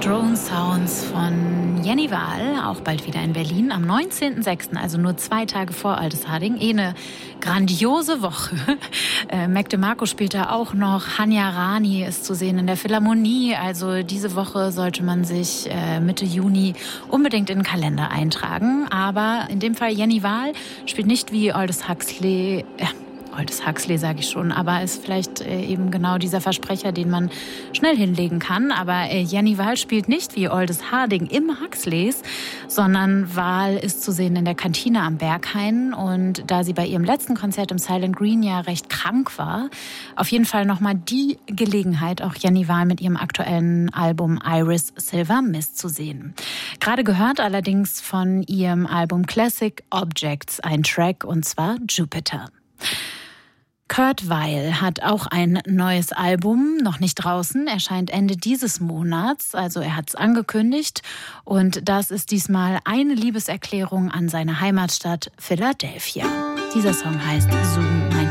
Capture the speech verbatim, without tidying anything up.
Drone Sounds von Jenny Wahl, auch bald wieder in Berlin, am neunzehnten sechsten, also nur zwei Tage vor Aldesharding. Eh eine grandiose Woche. Äh, Mac DeMarco spielt da auch noch, Hanya Rani ist zu sehen in der Philharmonie. Also diese Woche sollte man sich äh, Mitte Juni unbedingt in den Kalender eintragen. Aber in dem Fall Jenny Wahl spielt nicht wie Aldous Huxley... Äh, Aldous Huxley sage ich schon, aber ist vielleicht äh, eben genau dieser Versprecher, den man schnell hinlegen kann. Aber äh, Jenny Wahl spielt nicht wie Aldesharding im Huxleys, sondern Wahl ist zu sehen in der Kantine am Berghain. Und da sie bei ihrem letzten Konzert im Silent Green ja recht krank war, auf jeden Fall nochmal die Gelegenheit, auch Jenny Wahl mit ihrem aktuellen Album Iris Silver Mist zu sehen. Gerade gehört allerdings von ihrem Album Classic Objects ein Track, und zwar Jupiter. Kurt Weill hat auch ein neues Album, noch nicht draußen, erscheint Ende dieses Monats, also er hat es angekündigt, und das ist diesmal eine Liebeserklärung an seine Heimatstadt Philadelphia. Dieser Song heißt Zoom